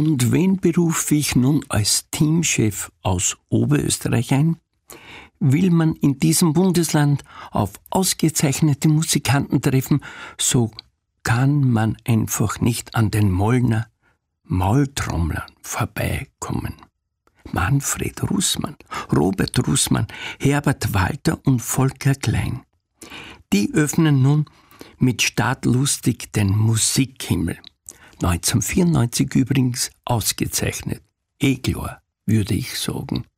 Und wen berufe ich nun als Teamchef aus Oberösterreich ein? Will man in diesem Bundesland auf ausgezeichnete Musikanten treffen, so kann man einfach nicht an den Mollner Maultrommlern vorbeikommen. Manfred Rußmann, Robert Rußmann, Herbert Walter und Volker Klein. Die öffnen nun mit Startlustig den Musikhimmel. 1994 übrigens ausgezeichnet. Klar, würde ich sagen.